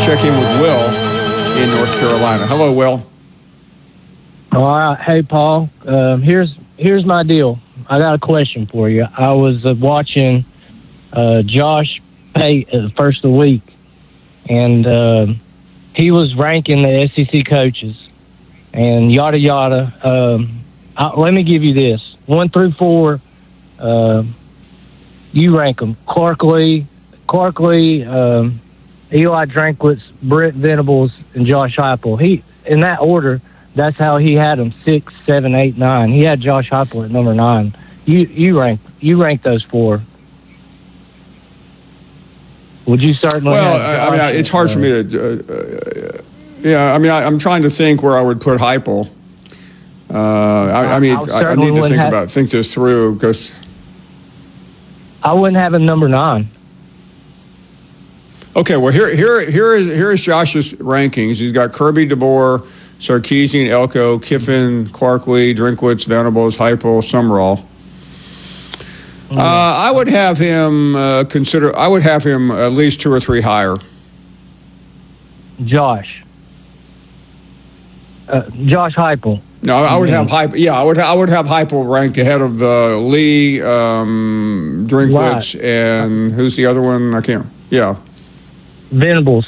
check in with Will in North Carolina. Hello, Will. All right. Hey, Paul. Here's my deal. I got a question for you. I was watching Josh Pate at the first of the week, and he was ranking the SEC coaches and yada yada. Let me give you this: 1 through 4. You rank them: Clark Lee, Eli Drinkwitz, Brent Venables, and Josh Heupel. He, in that order, that's how he had them: 6, 7, 8, 9. He had Josh Heupel at number 9. You rank those 4. Would you certainly? Well, I mean, it's hard for me to. I'm trying to think where I would put Heupel. I need to think this through, because I wouldn't have him number 9. Okay, well here is Josh's rankings. He's got Kirby, DeBoer, Sarkisian, Elko, Kiffin, Clark Lee, Drinkwitz, Venables, Heupel, Summerall. I would have him I would have him at least 2 or 3 higher. Josh Heupel. No, I would have Heupel. Yeah, I would have Heupel ranked ahead of Lee, Drinkwitz, right. And who's the other one? I can't. Yeah. Venables.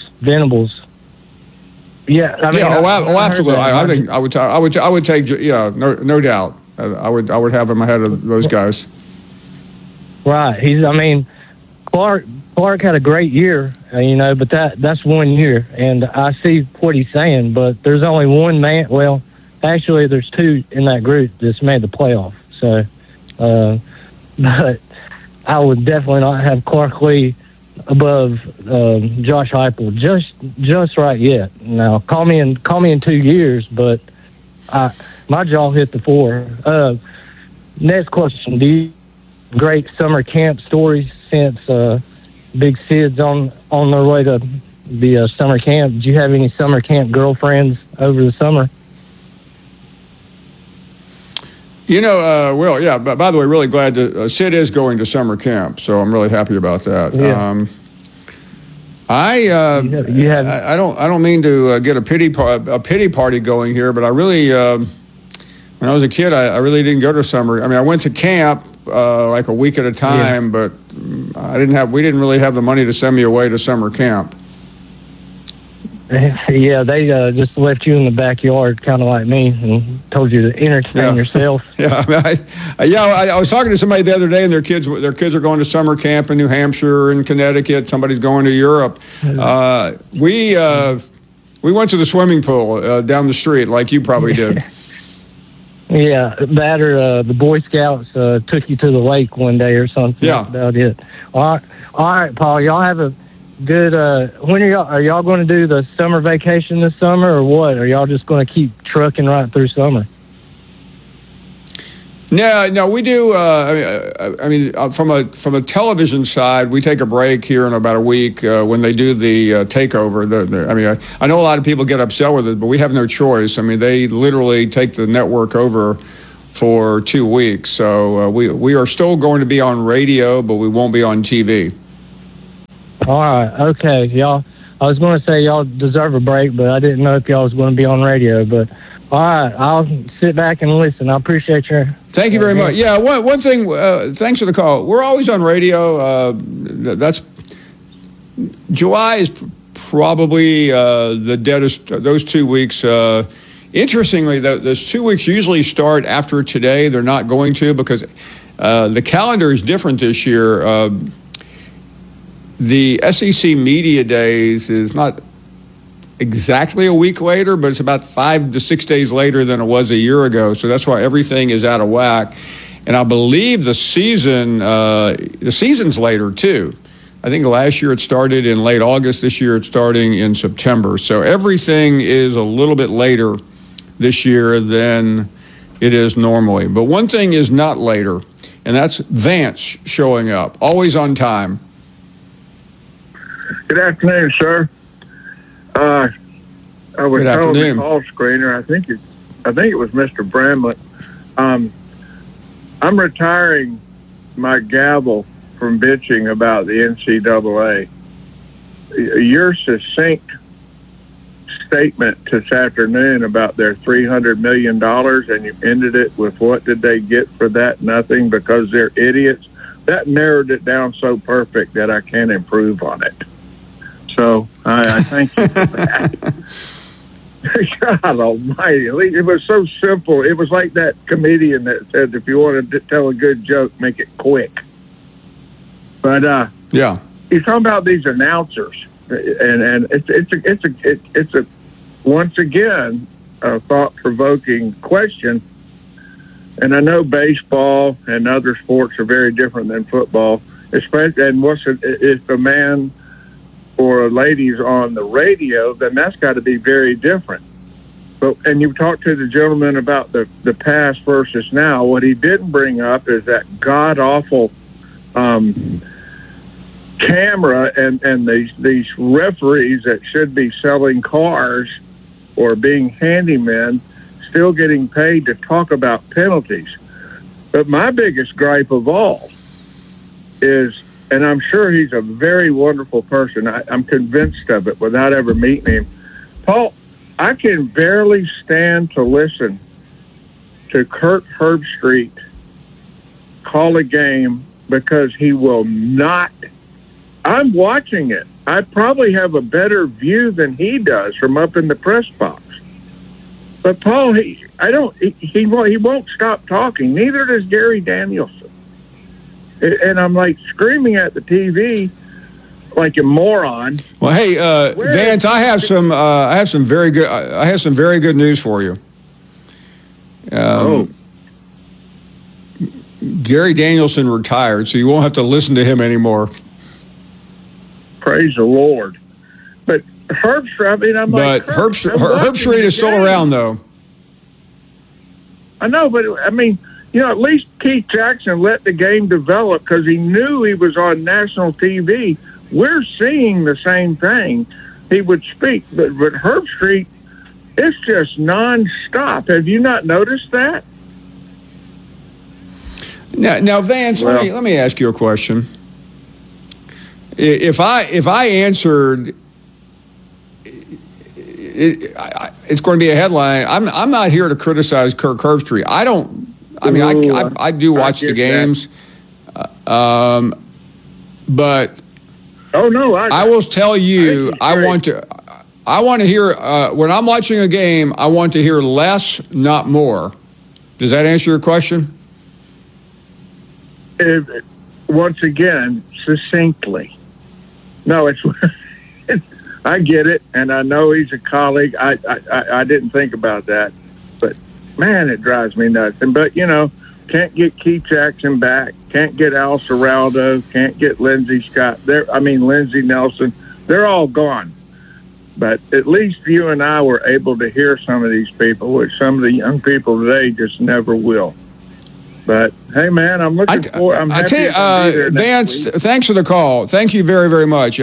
Yeah, I mean. Absolutely. I think I would take. Yeah, no doubt. I would have him ahead of those guys. Right. Clark had a great year, but that's 1 year, and I see what he's saying. But there's only one man. Well, actually, there's 2 in that group that's made the playoff. So, but I would definitely not have Clark Lee above Josh Heupel just right yet. Now, call me in 2 years, but my jaw hit the floor. Next question: do you great summer camp stories since Big Sid's on their way to the summer camp? Did you have any summer camp girlfriends over the summer? Will, yeah. But by the way, really glad that Sid is going to summer camp, so I'm really happy about that. Yeah. I don't mean to get a pity party going here, but I really, when I was a kid, I really didn't go to summer. I mean, I went to camp like a week at a time, but we didn't really have the money to send me away to summer camp. Yeah, they just left you in the backyard, kind of like me, and told you to entertain yourself. Yeah, I was talking to somebody the other day, and their kids are going to summer camp in New Hampshire and Connecticut. Somebody's going to Europe. We went to the swimming pool down the street, like you probably did. Yeah, the Boy Scouts took you to the lake one day or something. Yeah, that's about it. All right, Paul. Y'all have a good. When are y'all going to do the summer vacation this summer, or what? Are y'all just going to keep trucking right through summer? No, we do. From a television side, we take a break here in about a week when they do the takeover. I know a lot of people get upset with it, but we have no choice. I mean, they literally take the network over for 2 weeks. So we are still going to be on radio, but we won't be on TV. All right, okay, y'all. I was going to say y'all deserve a break, but I didn't know if y'all was going to be on radio. But all right, I'll sit back and listen. I appreciate your. Thank you very much. Yeah, one thing. Thanks for the call. We're always on radio. July is probably the deadest. Those 2 weeks. Interestingly, those 2 weeks usually start after today. They're not going to, because the calendar is different this year. The SEC Media Days is not exactly a week later, but it's about 5 to 6 days later than it was a year ago. So that's why everything is out of whack. And I believe the season's later too. I think last year it started in late August. This year it's starting in September. So everything is a little bit later this year than it is normally. But one thing is not later, and that's Vance showing up, always on time. Good afternoon, sir. I was told the call screener. I think it was Mr. Bramlett. I'm retiring my gavel from bitching about the NCAA. Your succinct statement this afternoon about their $300 million, and you ended it with what did they get for that? Nothing, because they're idiots. That narrowed it down so perfect that I can't improve on it. So I thank you for that. God almighty. It was so simple. It was like that comedian that said, if you want to tell a good joke, make it quick. But yeah, he's talking about these announcers, and it's a once again a thought-provoking question. And I know baseball and other sports are very different than football, especially. And if a man or a lady's on the radio, then that's got to be very different. And you talked to the gentleman about the past versus now. What he didn't bring up is that god awful camera and these referees that should be selling cars or being handymen still getting paid to talk about penalties. But my biggest gripe of all is, and I'm sure he's a very wonderful person, I'm convinced of it without ever meeting him, Paul, I can barely stand to listen to Kirk Herbstreit call a game because he will not. I'm watching it. I probably have a better view than he does from up in the press box. But Paul, he won't stop talking. Neither does Gary Danielson. And I'm like screaming at the TV like a moron. Well, hey, Vance, I have some very good news for you. Gary Danielson retired, so you won't have to listen to him anymore. Praise the Lord. But Herbstreit, Herbstreit is still around, though. I know, but I mean, at least Keith Jackson let the game develop because he knew he was on national TV. We're seeing the same thing. He would speak, but Herbstreit, it's just nonstop. Have you not noticed that? Now, Vance, let me ask you a question. If I answered, it's going to be a headline. I'm not here to criticize Kirk Herbstreit. I do watch the games, but I will tell you, I want to hear when I'm watching a game. I want to hear less, not more. Does that answer your question? Once again, succinctly. No, it's. I get it, and I know he's a colleague. I didn't think about that, but man, it drives me nuts. But can't get Keith Jackson back, can't get Al Seraldo, can't get Lindsey Nelson. They're all gone. But at least you and I were able to hear some of these people, which some of the young people today just never will. But hey, man, I'm looking forward. I'm happy to be there Vance, next week. Thanks for the call. Thank you very, very much.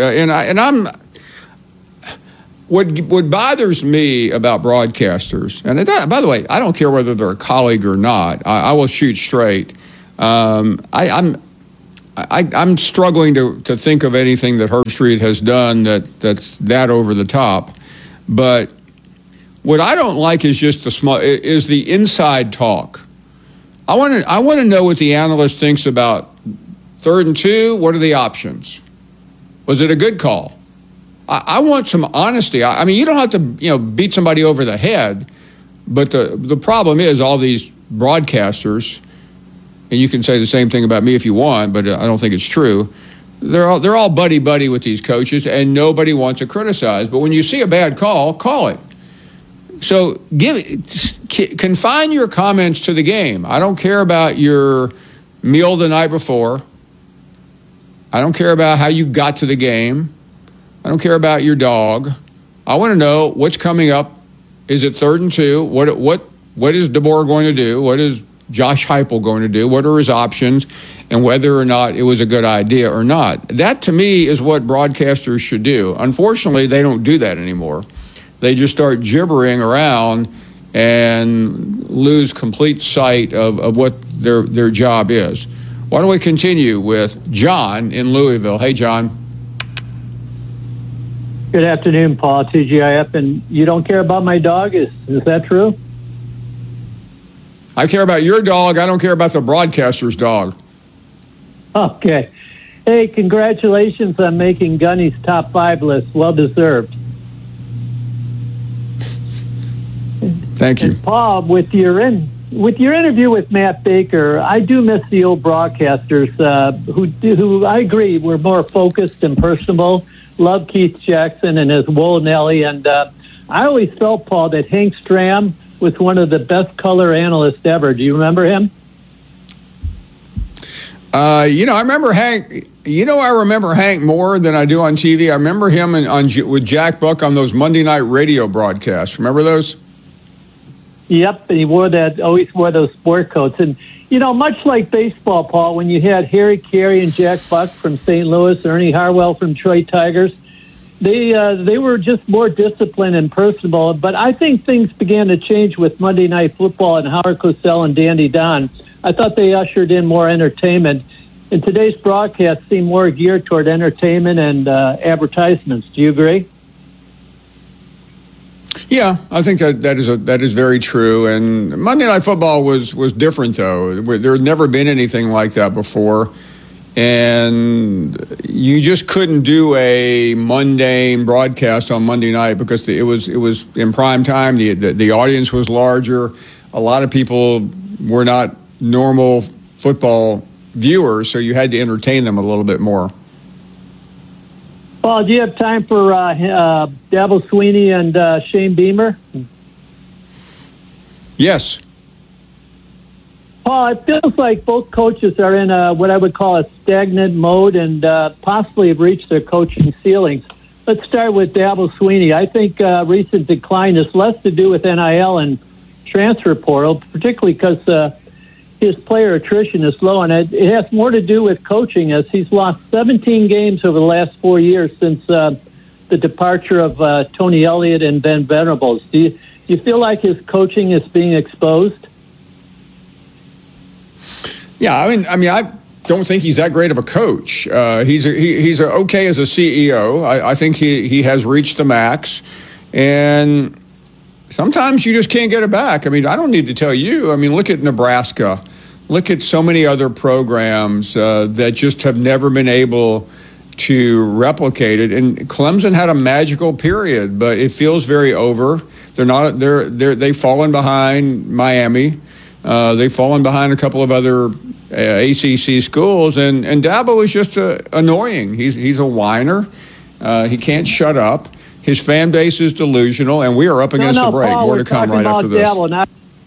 What bothers me about broadcasters, and by the way, I don't care whether they're a colleague or not. I will shoot straight. I'm struggling to think of anything that Herbstreit has done that's that over the top. But what I don't like is just the inside talk. I want to know what the analyst thinks about 3rd and 2. What are the options? Was it a good call? I want some honesty. I mean, you don't have to beat somebody over the head, but the problem is all these broadcasters, and you can say the same thing about me if you want, but I don't think it's true. They're all buddy with these coaches, and nobody wants to criticize. But when you see a bad call, call it. So confine your comments to the game. I don't care about your meal the night before. I don't care about how you got to the game. I don't care about your dog. I want to know what's coming up. Is it 3rd and 2? What is DeBoer going to do? What is Josh Heupel going to do? What are his options? And whether or not it was a good idea or not. That, to me, is what broadcasters should do. Unfortunately, they don't do that anymore. They just start gibbering around and lose complete sight of what their job is. Why don't we continue with John in Louisville? Hey, John. Good afternoon, Paul, TGIF. And you don't care about my dog? Is that true? I care about your dog. I don't care about the broadcaster's dog. Okay. Hey, congratulations on making Gunny's top 5 list. Well deserved. Thank you. And Paul, with your interview with Matt Baker, I do miss the old broadcasters who I agree were more focused and personable. Love Keith Jackson and his Wool Nelly, and I always felt, Paul, that Hank Stram was one of the best color analysts ever. Do you remember him? I remember Hank. I remember Hank more than I do on TV. I remember him with Jack Buck on those Monday night radio broadcasts. Remember those? Yep, and he always wore those sport coats. And, much like baseball, Paul, when you had Harry Carey and Jack Buck from St. Louis, Ernie Harwell from Detroit Tigers, they were just more disciplined and personable. But I think things began to change with Monday Night Football and Howard Cosell and Dandy Don. I thought they ushered in more entertainment. And today's broadcast seemed more geared toward entertainment and advertisements. Do you agree? Yeah, I think that is very true. And Monday Night Football was different, though. There's never been anything like that before. And you just couldn't do a mundane broadcast on Monday night because it was in prime time. The audience was larger. A lot of people were not normal football viewers, so you had to entertain them a little bit more. Paul, do you have time for Dabo Sweeney and Shane Beamer? Yes. Paul, it feels like both coaches are in what I would call a stagnant mode and possibly have reached their coaching ceilings. Let's start with Dabo Sweeney. I think recent decline has less to do with NIL and transfer portal, particularly because his player attrition is low, and it has more to do with coaching, as he's lost 17 games over the last 4 years since the departure of Tony Elliott and Ben Venables. Do you feel like his coaching is being exposed? Yeah, I mean, I don't think he's that great of a coach. He's okay as a CEO. I think he has reached the max, and sometimes you just can't get it back. I mean, I don't need to tell you. I mean, look at Nebraska. Look at so many other programs that just have never been able to replicate it. And Clemson had a magical period, but it feels very over. They've fallen behind Miami. They've fallen behind a couple of other ACC schools, and Dabo is just annoying. He's a whiner. He can't shut up. His fan base is delusional, and we are up against the break. Paul, more to come right after this. Dabo,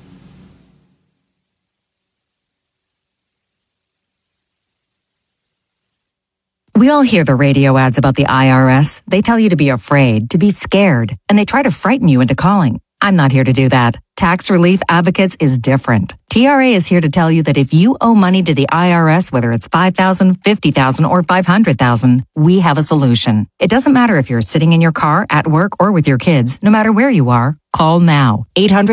We all hear the radio ads about the IRS. They tell you to be afraid, to be scared, and they try to frighten you into calling. I'm not here to do that. Tax Relief Advocates is different. TRA is here to tell you that if you owe money to the IRS, whether it's $5,000, $50,000, or $500,000, we have a solution. It doesn't matter if you're sitting in your car, at work, or with your kids. No matter where you are, call now.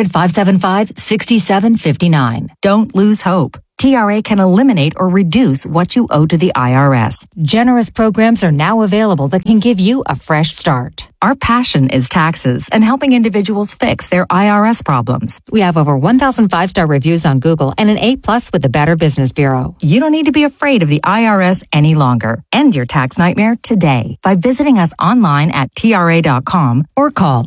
800-575-6759. Don't lose hope. TRA can eliminate or reduce what you owe to the IRS. Generous programs are now available that can give you a fresh start. Our passion is taxes and helping individuals fix their IRS problems. We have over 1,000 5-star reviews on Google and an A+ with the Better Business Bureau. You don't need to be afraid of the IRS any longer. End your tax nightmare today by visiting us online at TRA.com or call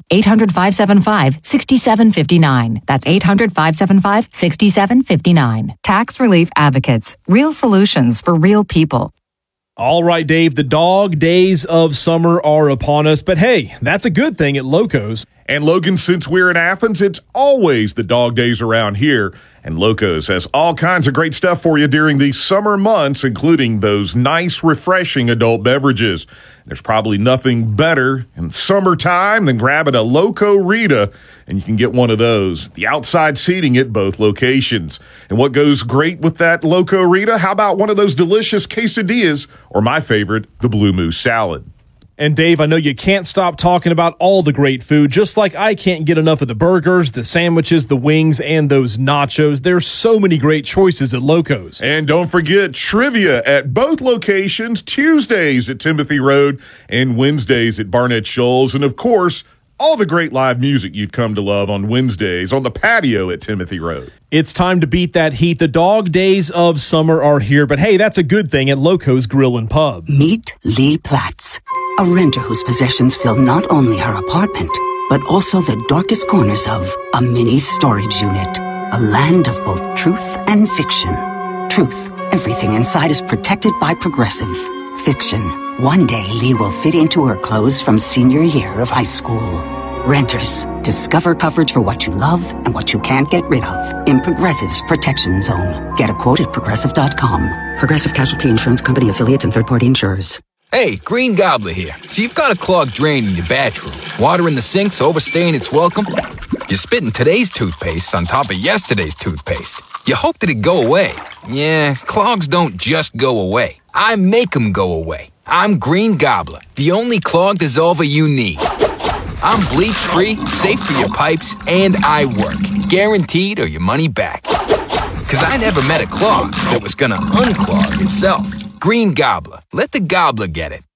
800-575-6759. That's 800-575-6759. Tax Relief Advocates. Real solutions for real people. All right, Dave, the dog days of summer are upon us, but hey, that's a good thing at Locos. And Logan, since we're in Athens, it's always the dog days around here. And Locos has all kinds of great stuff for you during these summer months, including those nice, refreshing adult beverages. There's probably nothing better in summertime than grabbing a Loco Rita, and you can get one of those. The outside seating at both locations. And what goes great with that Loco Rita? How about one of those delicious quesadillas, or my favorite, the Blue Moose salad? And Dave, I know you can't stop talking about all the great food, just like I can't get enough of the burgers, the sandwiches, the wings, and those nachos. There's so many great choices at Loco's. And don't forget trivia at both locations, Tuesdays at Timothy Road and Wednesdays at Barnett Shoals. And, of course, all the great live music you've come to love on Wednesdays on the patio at Timothy Road. It's time to beat that heat. The dog days of summer are here, but hey, that's a good thing at Loco's Grill and Pub. Meet Lee Platts, a renter whose possessions fill not only her apartment, but also the darkest corners of a mini storage unit. A land of both truth and fiction. Truth, everything inside is protected by Progressive. Fiction, one day Lee will fit into her clothes from senior year of high school. Renters, discover coverage for what you love and what you can't get rid of in Progressive's Protection Zone. Get a quote at Progressive.com. Progressive Casualty Insurance Company, affiliates, and third-party insurers. Hey, Green Gobbler here. So you've got a clogged drain in your bathroom. Water in the sink's overstaying its welcome. You're spitting today's toothpaste on top of yesterday's toothpaste. You hope that it go away. Yeah, clogs don't just go away. I make them go away. I'm Green Gobbler, the only clog dissolver you need. I'm bleach-free, safe for your pipes, and I work. Guaranteed or your money back. Because I never met a clog that was gonna unclog itself. Green Gobbler. Let the gobbler get it.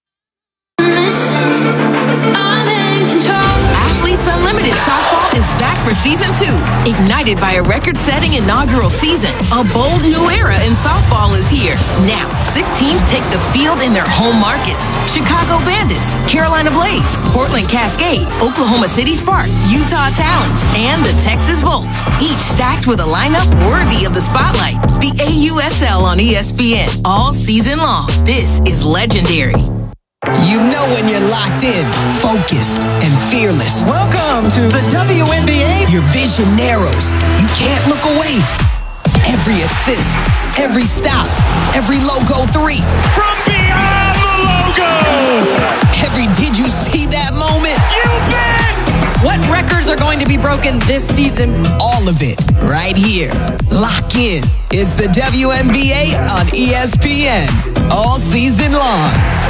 Athletes Unlimited Softball is back for Season 2. Ignited by a record-setting inaugural season, a bold new era in softball is here. Now, 6 teams take the field in their home markets. Chicago Bandits, Carolina Blaze, Portland Cascade, Oklahoma City Sparks, Utah Talons, and the Texas Volts. Each stacked with a lineup worthy of the spotlight. The AUSL on ESPN all season long. This is legendary. You know when you're locked in, focused, and fearless. Welcome to the WNBA. Your vision narrows. You can't look away. Every assist, every stop, every logo 3. From beyond the logo. Every did you see that moment? You bet. What records are going to be broken this season? All of it, right here. Lock in. It's the WNBA on ESPN. All season long.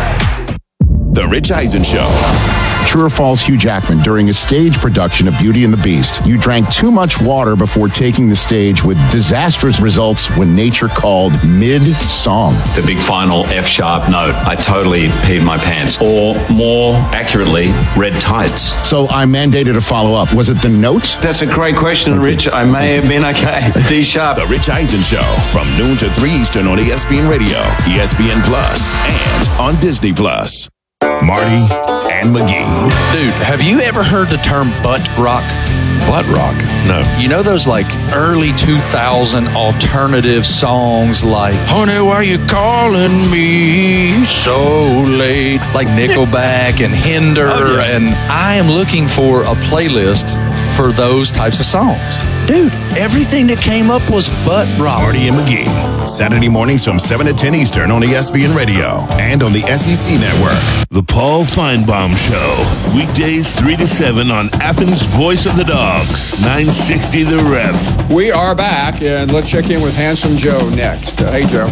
The Rich Eisen Show. True or false, Hugh Jackman, during a stage production of Beauty and the Beast, you drank too much water before taking the stage with disastrous results when nature called mid-song. The big final F-sharp note. I totally peed my pants. Or more accurately, red tights. So I mandated a follow-up. Was it the note? That's a great question, Rich. I may have been okay. D-sharp. The Rich Eisen Show from noon to 3 Eastern on ESPN Radio, ESPN Plus, and on Disney Plus. Marty and McGee. Dude, have you ever heard the term butt rock? Butt rock? No. You know those like early 2000 alternative songs like Honey, why you calling me so late? Like Nickelback and Hinder. Oh, yeah. And I am looking for a playlist for those types of songs. Dude, everything that came up was butt rock. Marty and McGee. Saturday mornings from 7 to 10 Eastern on ESPN Radio and on the SEC Network. The Paul Feinbaum Show. Weekdays 3 to 7 on Athens' Voice of the Dogs. 960 The Ref. We are back, and let's check in with Handsome Joe next. Hey, Joe.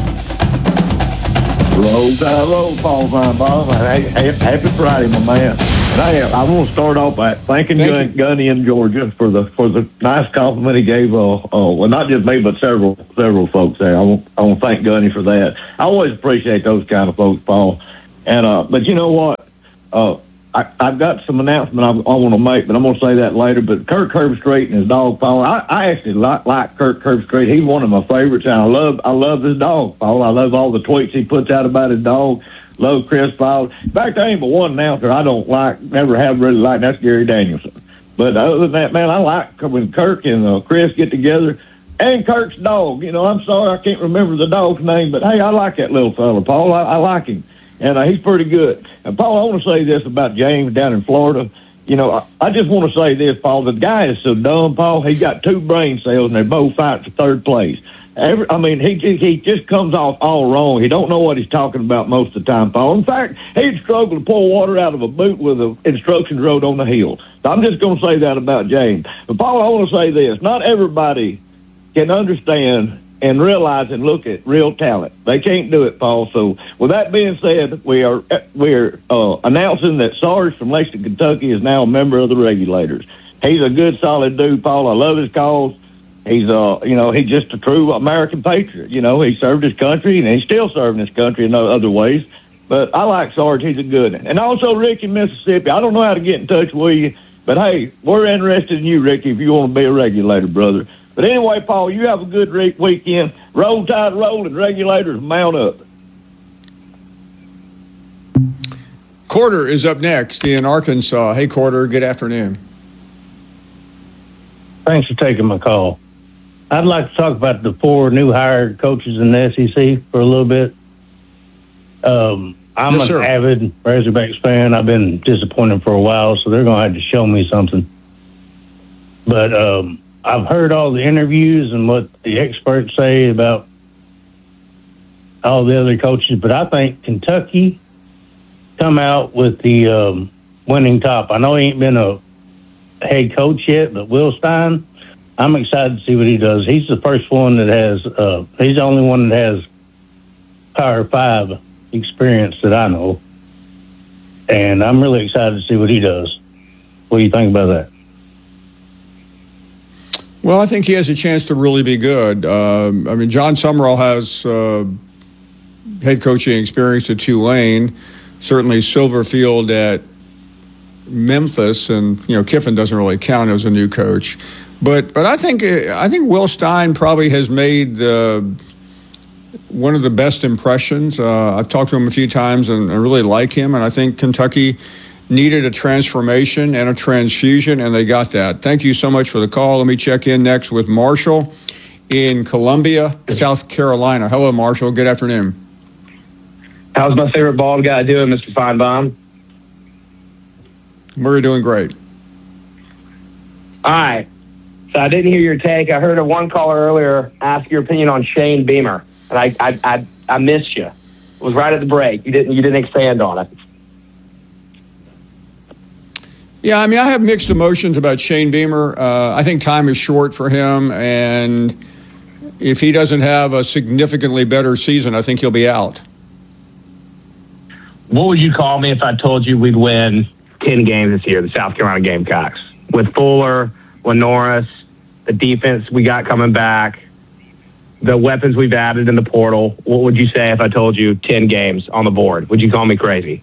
Hello, Paul Feinbaum. Happy Friday, my man. And I want to start off by thanking Gunny in Georgia for the nice compliment he gave. Well, not just me, but several folks there. I want to thank Gunny for that. I always appreciate those kind of folks, Paul. And but you know what? I've got some announcement I want to make, but I'm going to say that later. But Kirk Herbstreit and his dog, Paul. I actually like Kirk Herbstreit. He's one of my favorites, and I love his dog, Paul. I love all the tweets he puts out about his dog. Love Chris Paul. In fact, there ain't but one announcer I don't like, never have really liked, and that's Gary Danielson. But other than that, man, I like when Kirk and Chris get together. And Kirk's dog. You know, I'm sorry I can't remember the dog's name, but hey, I like that little fella, Paul. I like him. And he's pretty good. And, Paul, I want to say this about James down in Florida. You know, I just want to say this, Paul. The guy is so dumb, Paul. He got 2 brain cells, and they're both fighting for third place. He just comes off all wrong. He don't know what he's talking about most of the time, Paul. In fact, he'd struggle to pour water out of a boot with the instructions wrote on the hill. So I'm just going to say that about James. But, Paul, I want to say this. Not everybody can understand and realize and look at real talent. They can't do it, Paul. So with that being said, we're announcing that Sarge from Lexington, Kentucky is now a member of the Regulators. He's a good, solid dude, Paul. I love his cause. He's he's just a true American patriot. He served his country, and he's still serving his country in other ways. But I like Sarge. He's a good one. And also Ricky, Mississippi. I don't know how to get in touch with you, but hey, we're interested in you, Ricky, if you want to be a Regulator, brother. But anyway, Paul, you have a good weekend. Roll Tide, roll, and Regulators mount up. Quarter is up next in Arkansas. Hey, Quarter, good afternoon. Thanks for taking my call. I'd like to talk about the 4 new hired coaches in the SEC for a little bit. I'm an avid Razorbacks fan. I've been disappointed for a while, so they're going to have to show me something. But I've heard all the interviews and what the experts say about all the other coaches, but I think Kentucky come out with the winning top. I know he ain't been a head coach yet, but Will Stein, I'm excited to see what he does. He's the first one that has, he's the only one that has Power 5 experience that I know. And I'm really excited to see what he does. What do you think about that? Well, I think he has a chance to really be good. John Summerall has head coaching experience at Tulane, certainly Silverfield at Memphis, and Kiffin doesn't really count as a new coach. But I think Will Stein probably has made one of the best impressions. I've talked to him a few times and I really like him, and I think Kentucky needed a transformation and a transfusion, and they got that. Thank you so much for the call. Let me check in next with Marshall in Columbia, South Carolina. Hello, Marshall. Good afternoon. How's my favorite bald guy doing, Mr. Feinbaum? We're doing great. All right. So I didn't hear your take. I heard a one caller earlier ask your opinion on Shane Beamer, and I missed you. It was right at the break. You didn't expand on it. Yeah, I have mixed emotions about Shane Beamer. I think time is short for him, and if he doesn't have a significantly better season, I think he'll be out. What would you call me if I told you we'd win 10 games this year, the South Carolina Gamecocks? With Fuller, with Norris, the defense we got coming back, the weapons we've added in the portal, what would you say if I told you 10 games on the board? Would you call me crazy?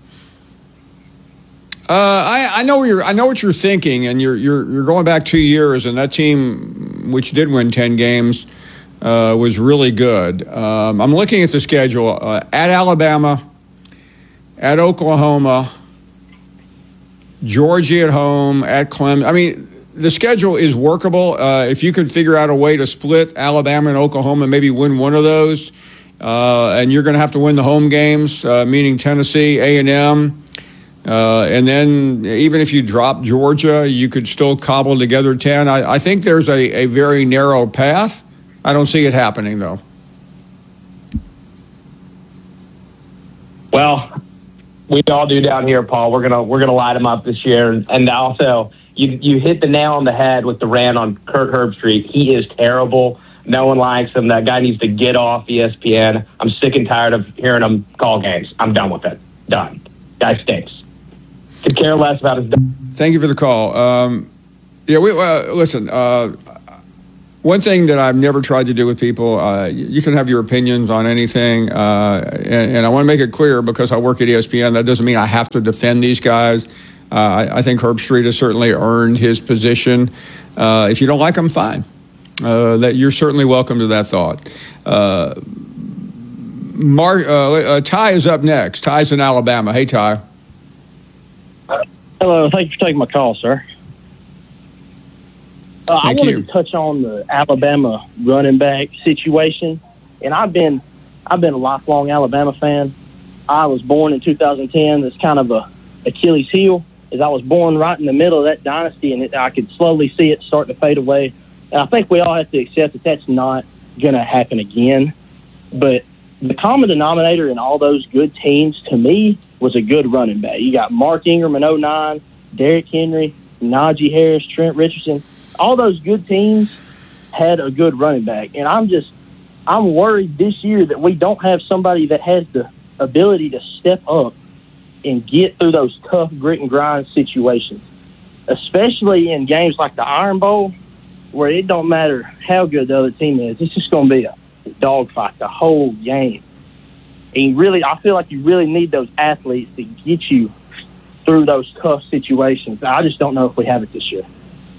I know what you're thinking, and you're going back 2 years, and that team, which did win 10 games, was really good. I'm looking at the schedule: at Alabama, at Oklahoma, Georgia at home, at Clemson. The schedule is workable. If you could figure out a way to split Alabama and Oklahoma, maybe win one of those, and you're going to have to win the home games, meaning Tennessee, A&M. And then even if you drop Georgia, you could still cobble together 10. I think there's a very narrow path. I don't see it happening, though. Well, we all do down here, Paul. We're gonna light them up this year, and also you hit the nail on the head with the rant on Kirk Herbstreit. He is terrible. No one likes him. That guy needs to get off ESPN. I'm sick and tired of hearing him call games. I'm done with it. Done. Guy stinks. Could care less about his. Thank you for the call. Listen. One thing that I've never tried to do with people, you can have your opinions on anything, and I want to make it clear, because I work at ESPN, that doesn't mean I have to defend these guys. I think Herbstreit has certainly earned his position. If you don't like him, fine. That you're certainly welcome to that thought. Ty is up next. Ty's in Alabama. Hey, Ty. Hello. Thank you for taking my call, sir. I wanted to touch on the Alabama running back situation, and I've been a lifelong Alabama fan. I was born in 2010. That's kind of a Achilles heel, as I was born right in the middle of that dynasty, and I could slowly see it start to fade away. And I think we all have to accept that that's not going to happen again. But the common denominator in all those good teams, to me, was a good running back. You got Mark Ingram in 2009, Derrick Henry, Najee Harris, Trent Richardson. All those good teams had a good running back. And I'm worried this year that we don't have somebody that has the ability to step up and get through those tough grit and grind situations, especially in games like the Iron Bowl, where it don't matter how good the other team is. It's just going to be a dogfight the whole game. And I feel like you really need those athletes to get you through those tough situations. I just don't know if we have it this year.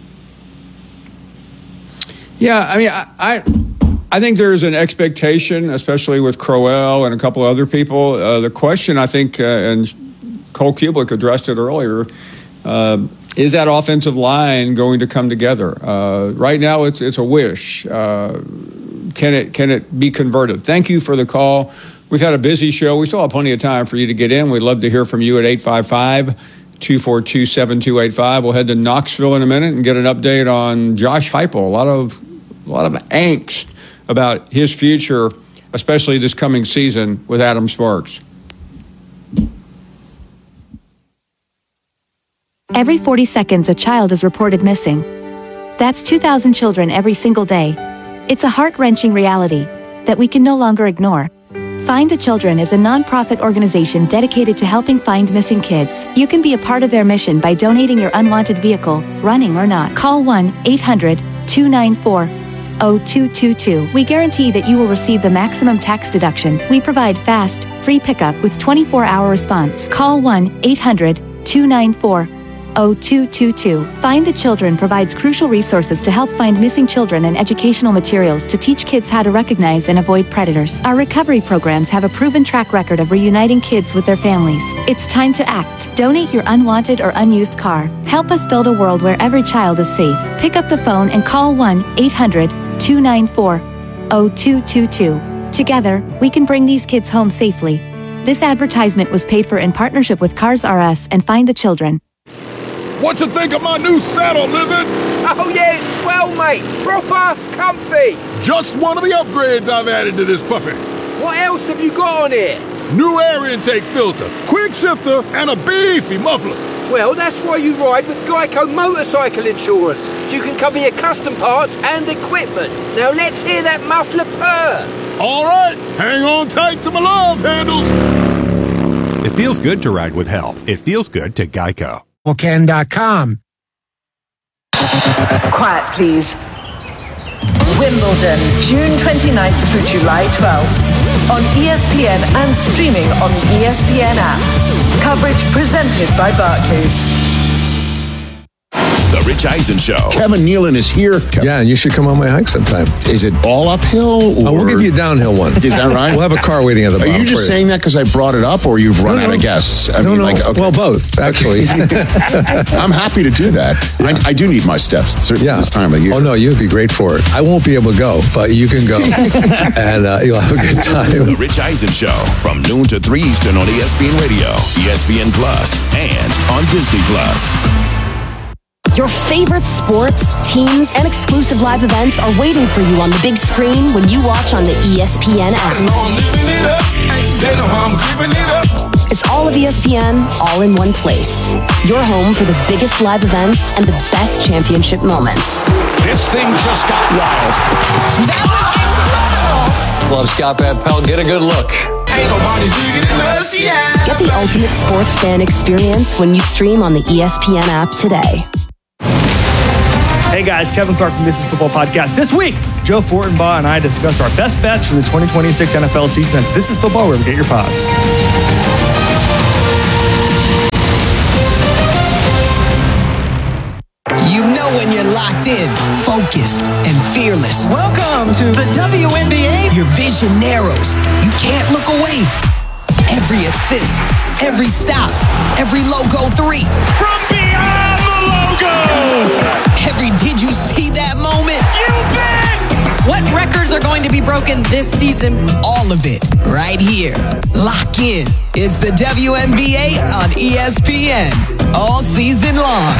Yeah, I mean, I think there's an expectation, especially with Crowell and a couple other people. The question, I think, and Cole Kubelik addressed it earlier, is that offensive line going to come together? Right now, it's a wish. Can it be converted? Thank you for the call. We've had a busy show. We still have plenty of time for you to get in. We'd love to hear from you at 855-242-7285. We'll head to Knoxville in a minute and get an update on Josh Heupel. A lot of angst about his future, especially this coming season with Adam Sparks. Every 40 seconds, a child is reported missing. That's 2,000 children every single day. It's a heart-wrenching reality that we can no longer ignore. Find the Children is a non-profit organization dedicated to helping find missing kids. You can be a part of their mission by donating your unwanted vehicle, running or not. Call 1-800-294-0222. We guarantee that you will receive the maximum tax deduction. We provide fast, free pickup with 24-hour response. Call 1-800-294-0222. Find the Children provides crucial resources to help find missing children and educational materials to teach kids how to recognize and avoid predators. Our recovery programs have a proven track record of reuniting kids with their families. It's time to act. Donate your unwanted or unused car. Help us build a world where every child is safe. Pick up the phone and call 1-800-294-0222. Together, we can bring these kids home safely. This advertisement was paid for in partnership with Cars R Us and Find the Children. What you think of my new saddle, Lizard? Oh, yeah, it's swell, mate. Proper comfy. Just one of the upgrades I've added to this puppy. What else have you got on here? New air intake filter, quick shifter, and a beefy muffler. Well, that's why you ride with Geico Motorcycle Insurance, so you can cover your custom parts and equipment. Now let's hear that muffler purr. All right, hang on tight to my love handles. It feels good to ride with help. It feels good to Geico. Vulcan.com. Quiet, please. Wimbledon, June 29th through July 12th. On ESPN and streaming on the ESPN app. Coverage presented by Barclays. The Rich Eisen Show. Kevin Nealon is here. Yeah, and you should come on my hike sometime. Is it all uphill? Or... we'll give you a downhill one. Is that right? We'll have a car waiting at the bottom. Are you just saying that because I brought it up, or you've run out of guests? No. Well, both, actually. I'm happy to do that. I do need my steps, certainly this time of year. Oh, no, you'd be great for it. I won't be able to go, but you can go. And you'll have a good time. The Rich Eisen Show, from noon to 3 Eastern on ESPN Radio, ESPN Plus, and on Disney Plus. Your favorite sports, teams, and exclusive live events are waiting for you on the big screen when you watch on the ESPN app. It's all of ESPN, all in one place. Your home for the biggest live events and the best championship moments. This thing just got wild. That was incredible! Love Scott Van Pelt. Get a good look. Ain't nobody bigger than us, yeah. Get the ultimate sports fan experience when you stream on the ESPN app today. Hey guys, Kevin Clark from This Is Football Podcast. This week, Joe Fortenbaugh and I discuss our best bets for the 2026 NFL season. That's This Is Football, wherever you get your pods. You know when you're locked in, focused, and fearless. Welcome to the WNBA. Your vision narrows. You can't look away. Every assist, every stop, every logo three. From beyond the logo! Every did you see that moment? You bet! What records are going to be broken this season? All of it, right here. Lock in. It's the WNBA on ESPN. All season long.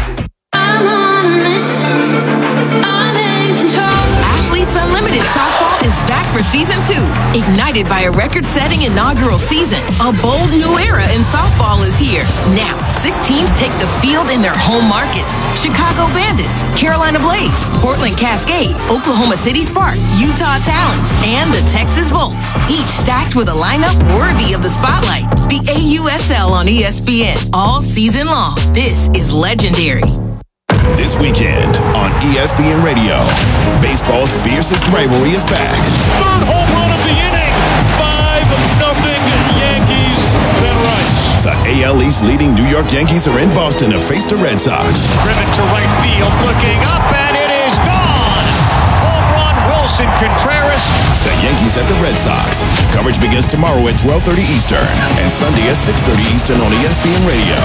I'm on a mission. I'm in control. Athletes Unlimited Softball is back for season 2. Ignited by a record-setting inaugural season, a bold new era in softball is here. Now, 6 teams take the field in their home markets. Chicago Bandits, Carolina Blaze, Portland Cascade, Oklahoma City Sparks, Utah Talons, and the Texas Volts, each stacked with a lineup worthy of the spotlight. The AUSL on ESPN all season long. This is legendary. This weekend on ESPN Radio, baseball's fiercest rivalry is back. Third home run of the inning. 5-0 Yankees. Ben Rice. The AL East leading New York Yankees are in Boston to face the Red Sox. Driven to right field, looking up, and it is gone. Home run, Wilson Contreras. The Yankees at the Red Sox. Coverage begins tomorrow at 12:30 Eastern and Sunday at 6:30 Eastern on ESPN Radio.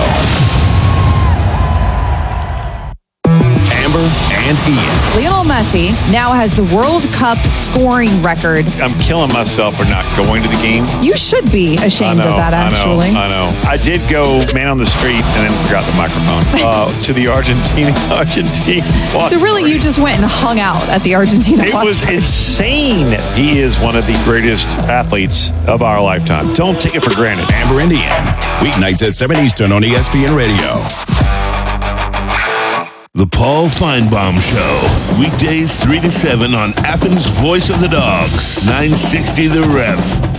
Amber and Ian. Lionel Messi now has the World Cup scoring record. I'm killing myself for not going to the game. You should be ashamed of that, actually. I know. I did go man on the street and then forgot the microphone to the Argentine. So really, you just went and hung out at the Argentina. It was insane. He is one of the greatest athletes of our lifetime. Don't take it for granted. Amber and Ian. Weeknights at 7 Eastern on ESPN Radio. The Paul Feinbaum Show. Weekdays 3 to 7 on Athens' Voice of the Dogs. 960 The Ref.